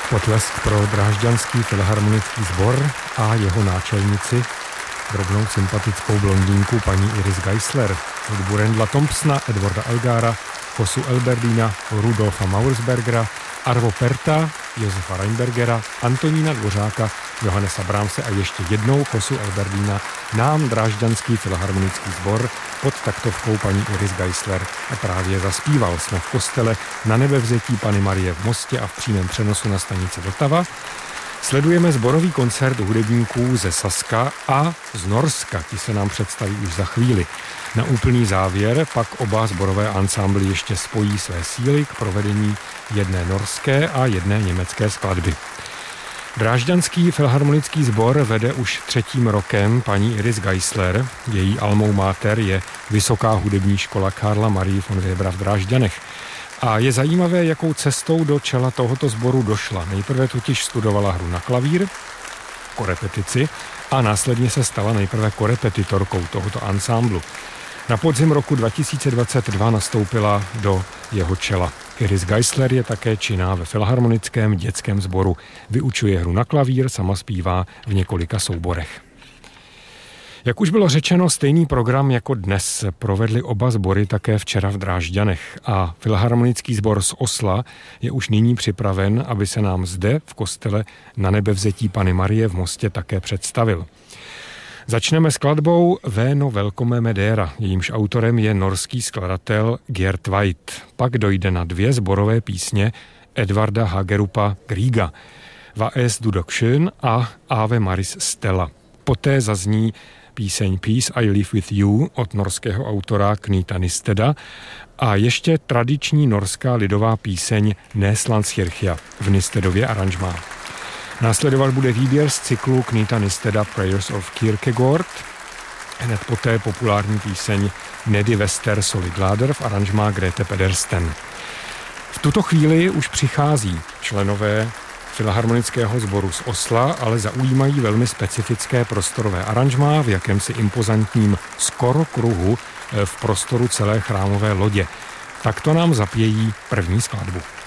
Potlesk pro Drážďanský filharmonický sbor a jeho náčelnici, drobnou sympatickou blondýnku paní Iris Geisler, hudbu Rendla Thompsona, Edwarda Elgara, Kosu Elberdína, Rudolfa Mauersbergera, Arvo Perta, Josefa Reinbergera, Antonína Dvořáka, Johannesa Brahmse a ještě jednou Kosu Elberdína nám Drážďanský filharmonický sbor pod taktovkou paní Iris Geisler a právě zaspíval. Jsme v kostele Na Nebevzetí Panny Marie v Mostě a v přímém přenosu na stanici Vltava. Sledujeme sborový koncert hudebníků ze Saska a z Norska. Ti se nám představí už za chvíli. Na úplný závěr pak oba sborové ansámbly ještě spojí své síly k provedení jedné norské a jedné německé skladby. Drážďanský filharmonický sbor vede už 3. rokem paní Iris Geisler. Její almou mater je Vysoká hudební škola Karla Marie von Webera v Drážďanech. A je zajímavé, jakou cestou do čela tohoto sboru došla. Nejprve totiž studovala hru na klavír, korepetici, a následně se stala nejprve korepetitorkou tohoto ansámblu. Na podzim roku 2022 nastoupila do jeho čela. Iris Geisler je také činná ve filharmonickém dětském sboru. Vyučuje hru na klavír, sama zpívá v několika souborech. Jak už bylo řečeno, stejný program jako dnes provedli oba sbory také včera v Drážďanech a filharmonický sbor z Osla je už nyní připraven, aby se nám zde v kostele Na Nebevzetí Panny Marie v Mostě také představil. Začneme skladbou Véno velkomé Medera, jejímž autorem je norský skladatel Gert White. Pak dojde na 2 sborové písně Edvarda Hagerupa Griega, Va es du doch schön a Ave Maris Stella. Poté zazní píseň Peace I Live With You od norského autora Knita Nisteda a ještě tradiční norská lidová píseň Neslandskirkja v Nistedově aranžmá. Následovat bude výběr z cyklu Knita Nisteda Prayers of Kierkegaard, hned poté populární píseň Nedy Wester Solidlader v aranžmá Grete Pedersen. V tuto chvíli už přichází členové filharmonického sboru z Osla, ale zaujímají velmi specifické prostorové aranžmá v jakémsi impozantním skoro kruhu v prostoru celé chrámové lodě. Takto nám zapějí první skladbu.